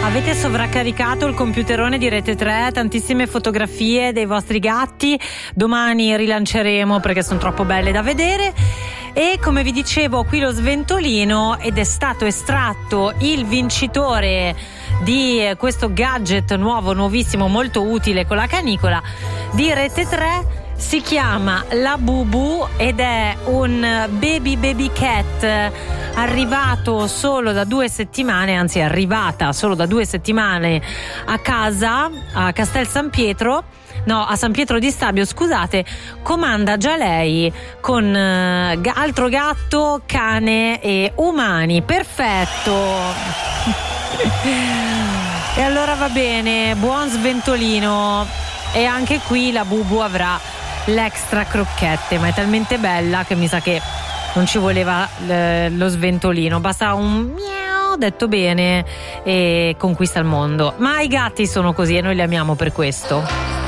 Avete sovraccaricato il computerone di Rete 3, tantissime fotografie dei vostri gatti, domani rilanceremo perché sono troppo belle da vedere. E come vi dicevo, qui lo sventolino, ed è stato estratto il vincitore di questo gadget nuovo, nuovissimo, molto utile con la canicola di Rete 3. Si chiama la Bubu ed è un baby cat arrivata solo da 2 settimane a casa a Castel San Pietro, no, a San Pietro di Stabio, scusate. Comanda già lei con altro gatto, cane e umani. Perfetto. E allora va bene, buon sventolino. E anche qui la Bubu avrà l'extra crocchette, ma è talmente bella che mi sa che non ci voleva lo sventolino, basta un miau detto bene e conquista il mondo. Ma i gatti sono così e noi li amiamo per questo.